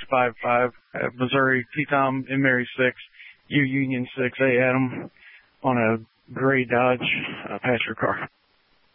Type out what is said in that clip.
655 Missouri, T-Tom and Mary 6, U Union 6, A Adam on a gray Dodge Passenger car.